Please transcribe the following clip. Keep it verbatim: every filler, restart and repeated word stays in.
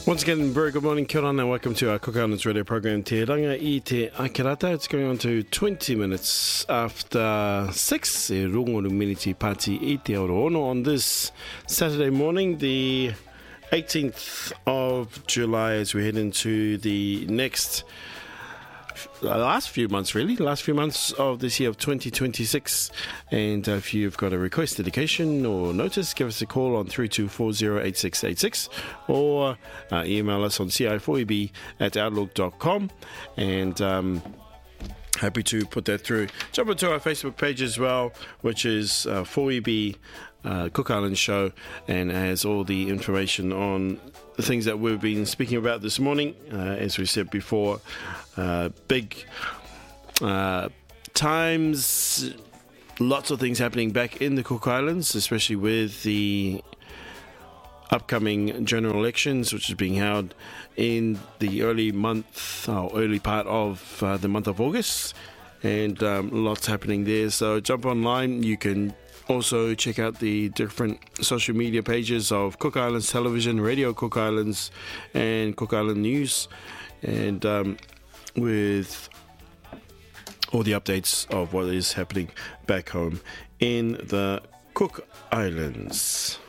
Once again, very good morning, kia ora, and welcome to our Cook Islands radio program, Te Ranga I Te Akirata. It's going on to twenty minutes after six, e Rongoru Miniti Pati I Te Aroono on this Saturday morning, the eighteenth of July, as we head into the next, the last few months really, the last few months of this year of twenty twenty-six. And uh, if you've got a request, dedication or notice, give us a call on three two four zero eight six eight six or uh, email us on c i four e b at outlook dot com, and um, happy to put that through. Jump onto our Facebook page as well, which is uh, four E B uh, Cook Island Show, and has all the information on the things that we've been speaking about this morning. Uh, as we said before, uh, big uh, times, lots of things happening back in the Cook Islands, especially with the upcoming general elections, which is being held in the early month, or early part of uh, the month of August, and um, lots happening there. So jump online. You can also check out the different social media pages of Cook Islands Television, Radio Cook Islands, and Cook Island News, and um, with all the updates of what is happening back home in the Cook Islands.